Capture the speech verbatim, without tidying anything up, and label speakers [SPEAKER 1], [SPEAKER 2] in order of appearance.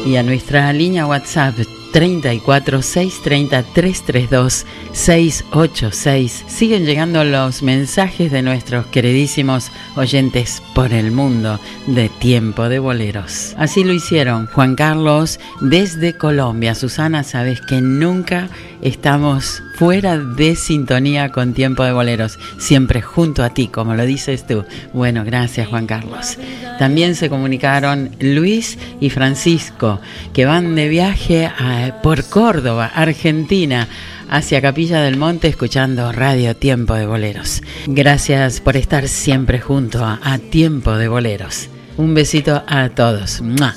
[SPEAKER 1] y a nuestra línea WhatsApp treinta y cuatro, seiscientos treinta, trescientos treinta y dos, seiscientos ochenta y seis. Siguen llegando los mensajes de nuestros queridísimos oyentes por el mundo de Tiempo de Boleros. Así lo hicieron Juan Carlos desde Colombia. Susana, sabes que nunca estamos fuera de sintonía con Tiempo de Boleros, siempre junto a ti, como lo dices tú. Bueno, gracias Juan Carlos. También se comunicaron Luis y Francisco, que van de viaje a, por Córdoba, Argentina, hacia Capilla del Monte, escuchando Radio Tiempo de Boleros. Gracias por estar siempre junto a, a Tiempo de Boleros. Un besito a todos. ¡Mua!